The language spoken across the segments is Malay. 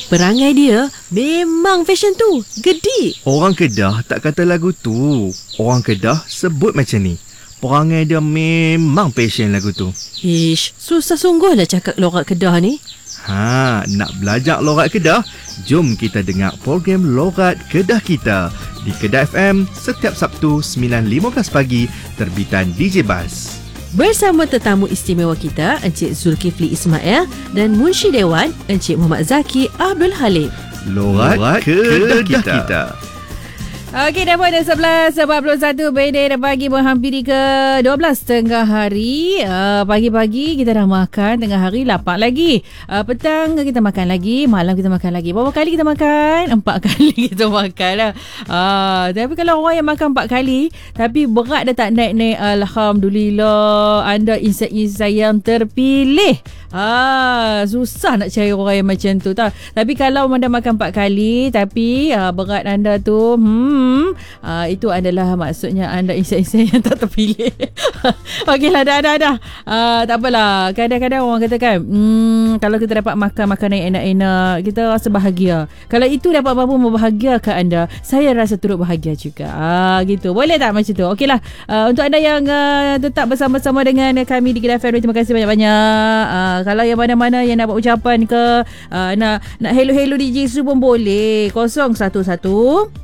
Perangai dia memang fashion tu. Gedik. Orang Kedah tak kata lagu tu. Orang Kedah sebut macam ni. Perangai dia memang fashion lagu tu. Ish, susah sungguh lah cakap lorat Kedah ni. Nak belajar lorat Kedah? Jom kita dengar program Lorat Kedah Kita di Kedah FM setiap Sabtu 9.15 pagi terbitan DJ Bas. Bersama tetamu istimewa kita, Encik Zulkifli Ismail dan Munshi Dewan, Encik Muhammad Zaki Abdul Halim. Lorat Kedah Kita. Okey, dah pun 11.41 BD dah pagi menghampiri ke 12 tengah hari. Pagi-pagi kita dah makan, tengah hari lapar lagi. Petang kita makan lagi, malam kita makan lagi. Berapa kali kita makan? 4 kali kita makan lah. Tapi kalau orang yang makan 4 kali tapi berat dah tak naik-naik, alhamdulillah, anda insan-insan yang terpilih. Susah nak cari orang yang macam tu tak. Tapi kalau anda makan 4 kali tapi berat anda tu itu adalah maksudnya anda insan-insan yang tak terpilih. Okeylah, dah. Tak apalah. Kadang-kadang orang katakan kalau kita dapat makan makanan yang enak-enak, kita rasa bahagia. Kalau itu dapat mampu membahagiakan anda, saya rasa turut bahagia juga. Gitu. Boleh tak macam tu? Okeylah. Untuk anda yang tetap bersama-sama dengan kami di Kedah FM, terima kasih banyak-banyak. Kalau yang mana-mana yang nak buat ucapan ke, nak hello DJ Su pun boleh. 011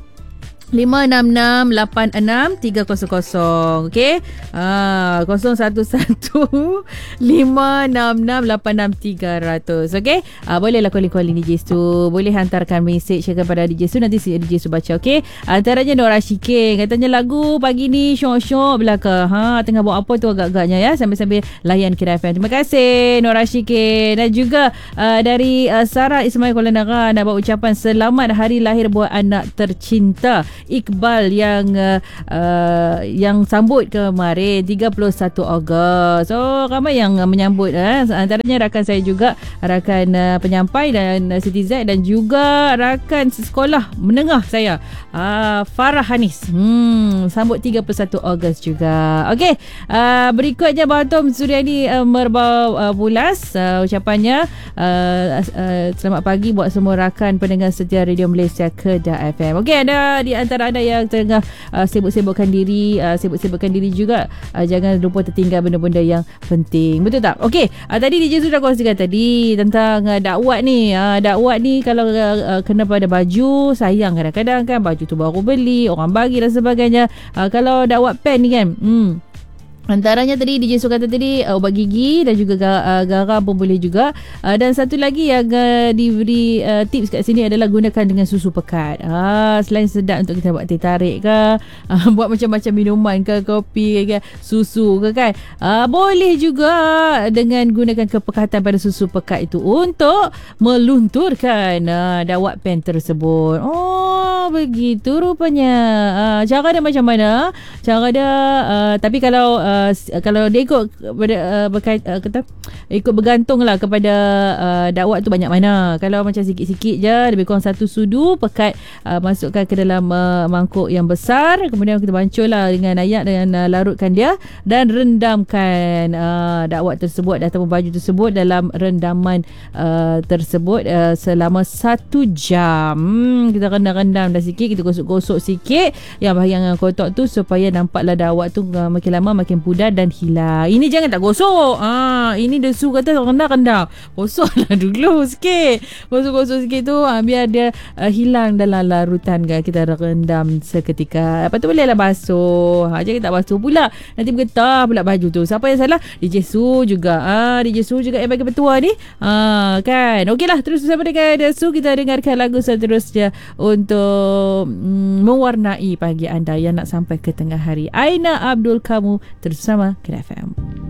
566-86-300. Okey. 011-566-86-300. Okey. Bolehlah calling DJ Su. Boleh hantarkan mesej kepada DJ Su, nanti DJ Su baca. Okey. Antaranya Nora Shikin katanya lagu pagi ni syok-syok belaka. Tengah buat apa tu agak-agaknya ya, sambil-sambil layan Kedah FM. Terima kasih Nora Shikin. Dan juga dari Sarah Ismail Kuala Nara nak buat ucapan selamat hari lahir buat anak tercinta Iqbal yang sambut kemarin 31 Ogos. So ramai yang menyambut, antaranya rakan saya juga, rakan penyampai dan Siti Zaid, dan juga rakan sekolah menengah saya, Farah Hanis, sambut 31 Ogos juga. Okey, berikutnya Bahatom Suryani Merbau Pulas, ucapannya selamat pagi buat semua rakan pendengar setia Radio Malaysia Kedah FM. Okey, ada di antara anda yang tengah sibuk-sibukkan diri, juga, jangan lupa tertinggal benda-benda yang penting. Betul tak? Okey, tadi DJ sudah kongsikan tadi tentang dakwat ni. Dakwat ni kalau kena pada baju, sayang kadang-kadang kan baju tu baru beli, orang bagi dan sebagainya. Kalau dakwat pen ni kan, antaranya tadi DJ Su kata tadi, ubat gigi dan juga garam pun boleh juga. Dan satu lagi yang diberi tips kat sini adalah gunakan dengan susu pekat. Selain sedap untuk kita buat teh tarik ke, buat macam-macam minuman ke, kopi ke, susu ke kan, boleh juga dengan gunakan kepekatan pada susu pekat itu untuk melunturkan dawat pen tersebut. Begitu rupanya. Cara dia macam mana? Cara dia tapi kalau dia ikut ikut bergantung lah kepada dakwat tu banyak mana. Kalau macam sikit-sikit je, lebih kurang 1 sudu pekat, masukkan ke dalam mangkuk yang besar, kemudian kita bancul lah dengan air dan larutkan dia dan rendamkan dakwat tersebut ataupun baju tersebut dalam rendaman tersebut selama 1 jam. Kita rendam dah sikit, kita gosok-gosok sikit yang bahagian kotak tu supaya nampaklah dakwat tu makin lama makin pudar dan hilang. Ini jangan tak gosok. Ini Desu kata rendah-rendah. Gosoklah dulu sikit. Gosok-gosok sikit tu biar dia hilang dalam larutan kan. Kita rendam seketika. Lepas tu bolehlah basuh. Jangan tak basuh pula, nanti bergetah pula baju tu. Siapa yang salah? DJ Su juga. DJ Su juga yang bagi petua ni. Kan. Okeylah, terus bersama dengan Desu, kita dengarkan lagu seterusnya untuk mewarnai pagi anda yang nak sampai ke tengah hari. Aina Abdul Kamu bersama Kedah FM.